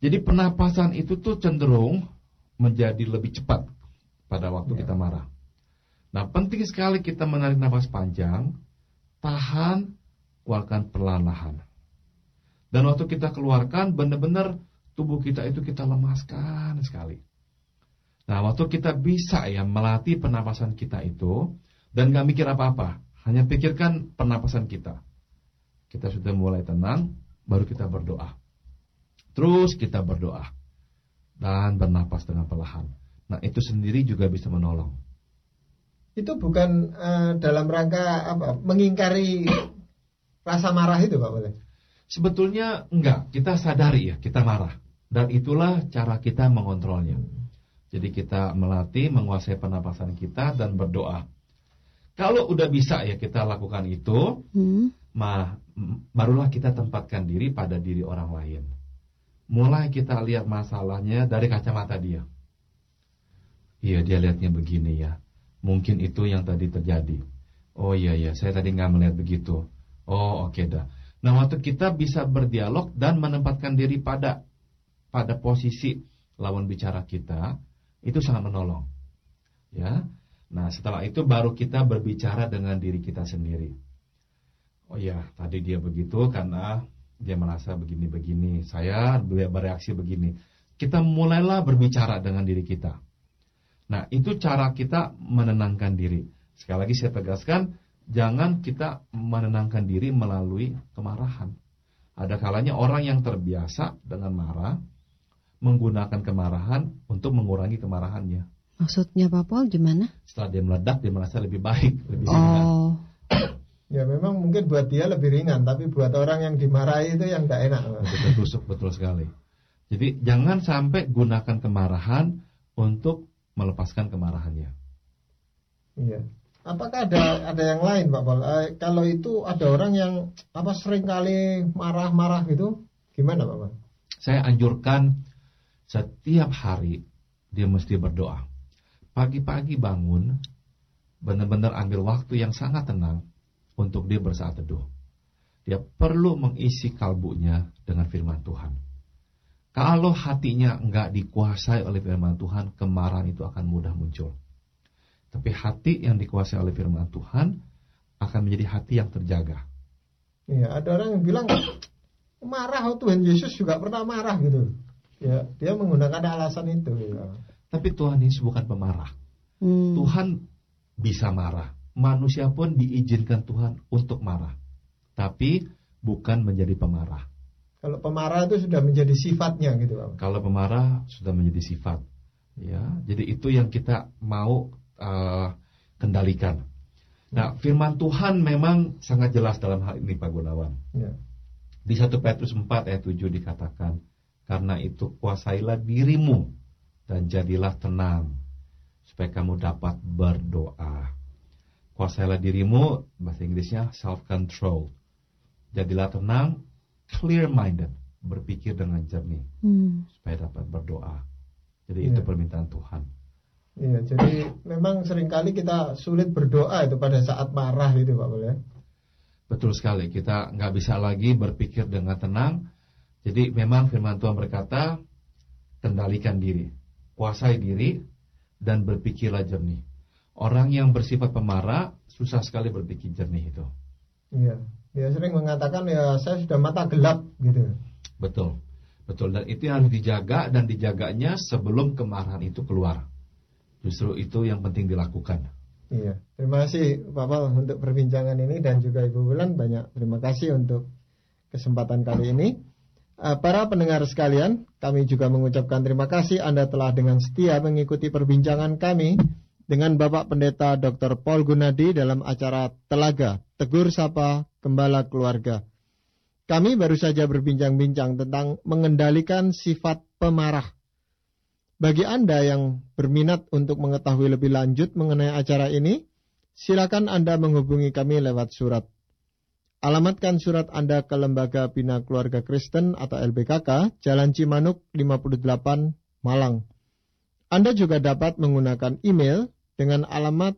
Jadi pernapasan itu tuh cenderung menjadi lebih cepat pada waktu kita marah. Nah, penting sekali kita menarik nafas panjang, tahan, keluarkan perlahan-lahan. Dan waktu kita keluarkan, benar-benar tubuh kita itu kita lemaskan sekali. Nah, waktu kita bisa melatih pernapasan kita itu, dan gak mikir apa-apa, hanya pikirkan pernapasan kita. Kita sudah mulai tenang, baru kita berdoa. Terus kita berdoa dan bernapas dengan perlahan. Nah, itu sendiri juga bisa menolong. Itu bukan dalam rangka mengingkari rasa marah itu, Pak, boleh? Sebetulnya enggak, kita sadari kita marah. Dan itulah cara kita mengontrolnya. Jadi kita melatih, menguasai pernapasan kita dan berdoa. Kalau udah bisa kita lakukan itu, barulah kita tempatkan diri pada diri orang lain. Mulai kita lihat masalahnya dari kacamata dia. Iya, dia lihatnya begini ya. Mungkin itu yang tadi terjadi. Oh iya, saya tadi nggak melihat begitu. Oh oke dah. Nah, waktu kita bisa berdialog dan menempatkan diri pada posisi lawan bicara kita, itu sangat menolong. Ya. Nah, setelah itu baru kita berbicara dengan diri kita sendiri. Oh iya, tadi dia begitu karena dia merasa begini-begini, saya bereaksi begini. Kita mulailah berbicara dengan diri kita. Nah, itu cara kita menenangkan diri. Sekali lagi saya tegaskan, jangan kita menenangkan diri melalui kemarahan. Ada kalanya orang yang terbiasa dengan marah, menggunakan kemarahan untuk mengurangi kemarahannya. Maksudnya Pak Paul gimana? Setelah dia meledak, dia merasa lebih baik, lebih ringan. Ya memang mungkin buat dia lebih ringan, tapi buat orang yang dimarahi itu yang gak enak. Betul sekali. Jadi jangan sampai gunakan kemarahan untuk melepaskan kemarahannya. Iya. Apakah ada yang lain, Pak Paul? Kalau itu ada orang yang sering kali marah-marah gitu, gimana, Pak Paul? Saya anjurkan setiap hari dia mesti berdoa. Pagi-pagi bangun, benar-benar ambil waktu yang sangat tenang untuk dia bersaat teduh. Dia perlu mengisi kalbunya dengan firman Tuhan. Kalau hatinya enggak dikuasai oleh firman Tuhan, kemarahan itu akan mudah muncul. Tapi hati yang dikuasai oleh firman Tuhan akan menjadi hati yang terjaga. Iya, ada orang yang bilang marah, Tuhan Yesus juga pernah marah gitu. Ya, dia menggunakan alasan itu. Ya. Tapi Tuhan Yesus bukan pemarah. Tuhan bisa marah. Manusia pun diizinkan Tuhan untuk marah. Tapi bukan menjadi pemarah. Kalau pemarah itu sudah menjadi sifatnya gitu, Pak. Kalau pemarah sudah menjadi sifat. Ya, jadi itu yang kita mau kendalikan. Nah, firman Tuhan memang sangat jelas dalam hal ini, Pak Gunawan. Ya. Di 1 Petrus 4 ayat 7 dikatakan, karena itu kuasailah dirimu dan jadilah tenang, supaya kamu dapat berdoa. Kuasailah dirimu, bahasa Inggrisnya self-control. Jadilah tenang, clear-minded, berpikir dengan jernih, supaya dapat berdoa. Jadi itu permintaan Tuhan. Iya, jadi memang seringkali kita sulit berdoa itu pada saat marah itu, Pak Paul, ya. Betul sekali, kita nggak bisa lagi berpikir dengan tenang. Jadi memang firman Tuhan berkata, kendalikan diri, kuasai diri, dan berpikirlah jernih. Orang yang bersifat pemarah susah sekali berpikir jernih itu. Iya, dia sering mengatakan ya saya sudah mata gelap gitu. Betul. Dan itu yang harus dijaga, dan dijaganya sebelum kemarahan itu keluar. Justru itu yang penting dilakukan. Iya, terima kasih Pak Paul untuk perbincangan ini, dan juga Ibu Wulan banyak terima kasih untuk kesempatan kali ini. Para pendengar sekalian, kami juga mengucapkan terima kasih Anda telah dengan setia mengikuti perbincangan kami dengan Bapak Pendeta Dr. Paul Gunadi dalam acara Telaga Tegur Sapa Gembala Keluarga. Kami baru saja berbincang-bincang tentang mengendalikan sifat pemarah. Bagi Anda yang berminat untuk mengetahui lebih lanjut mengenai acara ini, silakan Anda menghubungi kami lewat surat. Alamatkan surat Anda ke Lembaga Bina Keluarga Kristen atau LBKK, Jalan Cimanuk 58, Malang. Anda juga dapat menggunakan email dengan alamat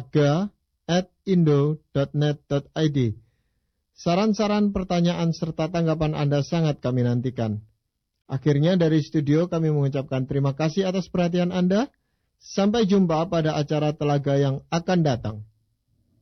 telaga@indo.net.id. Saran-saran, pertanyaan, serta tanggapan Anda sangat kami nantikan. Akhirnya dari studio kami mengucapkan terima kasih atas perhatian Anda. Sampai jumpa pada acara Telaga yang akan datang.